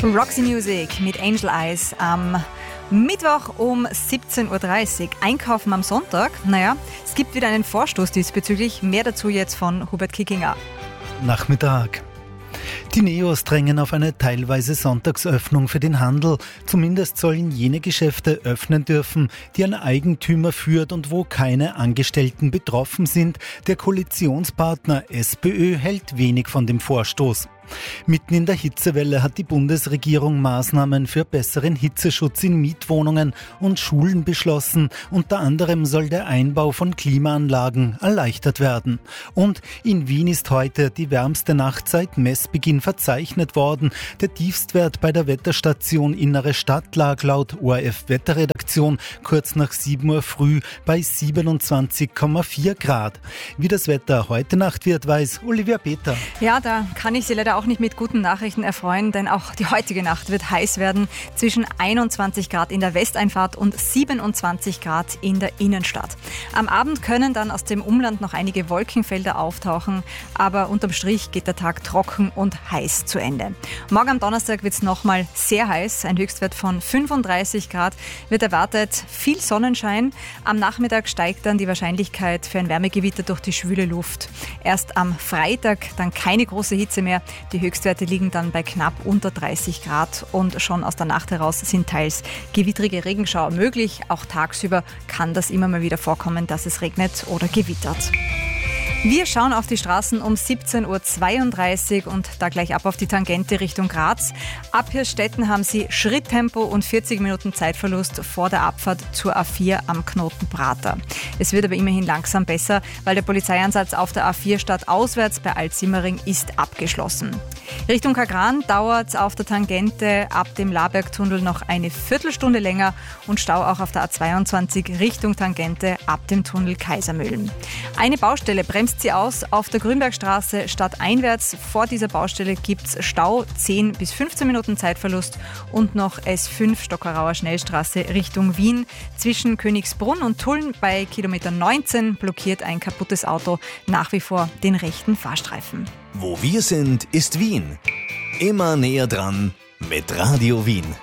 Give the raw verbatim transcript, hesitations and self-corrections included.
Roxy Music mit Angel Eyes am Mittwoch um siebzehn Uhr dreißig. Einkaufen am Sonntag. Naja, es gibt wieder einen Vorstoß diesbezüglich. Mehr dazu jetzt von Hubert Kickinger. Nachmittag. Die Neos drängen auf eine teilweise Sonntagsöffnung für den Handel. Zumindest sollen jene Geschäfte öffnen dürfen, die ein Eigentümer führt und wo keine Angestellten betroffen sind. Der Koalitionspartner SPÖ hält wenig von dem Vorstoß. Mitten in der Hitzewelle hat die Bundesregierung Maßnahmen für besseren Hitzeschutz in Mietwohnungen und Schulen beschlossen. Unter anderem soll der Einbau von Klimaanlagen erleichtert werden. Und in Wien ist heute die wärmste Nacht seit Messbeginn verzeichnet worden. Der Tiefstwert bei der Wetterstation Innere Stadt lag laut O R F-Wetterredaktion kurz nach sieben Uhr früh bei siebenundzwanzig Komma vier Grad. Wie das Wetter heute Nacht wird, weiß Olivia Peter. Ja, da kann ich Sie leider auch nicht mit guten Nachrichten erfreuen, denn auch die heutige Nacht wird heiß werden. Zwischen einundzwanzig Grad in der Westeinfahrt und siebenundzwanzig Grad in der Innenstadt. Am Abend können dann aus dem Umland noch einige Wolkenfelder auftauchen, aber unterm Strich geht der Tag trocken und heiß zu Ende. Morgen am Donnerstag wird es nochmal sehr heiß. Ein Höchstwert von fünfunddreißig Grad wird erwartet. Viel Sonnenschein. Am Nachmittag steigt dann die Wahrscheinlichkeit für ein Wärmegewitter durch die schwüle Luft. Erst am Freitag dann keine große Hitze mehr. Die Höchstwerte liegen dann bei knapp unter dreißig Grad und schon aus der Nacht heraus sind teils gewittrige Regenschauer möglich. Auch tagsüber kann das immer mal wieder vorkommen, dass es regnet oder gewittert. Wir schauen auf die Straßen um siebzehn Uhr zweiunddreißig und da gleich ab auf die Tangente Richtung Graz. Ab Hirstetten haben Sie Schritttempo und vierzig Minuten Zeitverlust vor der Abfahrt zur A vier am Knoten Prater. Es wird aber immerhin langsam besser, weil der Polizeieinsatz auf der A vier stadtauswärts bei Altsimmering ist abgeschlossen. Richtung Kagran dauert es auf der Tangente ab dem Labergtunnel noch eine Viertelstunde länger und Stau auch auf der A zweiundzwanzig Richtung Tangente ab dem Tunnel Kaisermühlen. Eine Baustelle bremst sie aus auf der Grünbergstraße stadteinwärts. Vor dieser Baustelle gibt es Stau, zehn bis fünfzehn Minuten Zeitverlust und noch S fünf Stockerauer Schnellstraße Richtung Wien. Zwischen Königsbrunn und Tulln bei Kilometer neunzehn blockiert ein kaputtes Auto nach wie vor den rechten Fahrstreifen. Wo wir sind, ist Wien. Immer näher dran mit Radio Wien.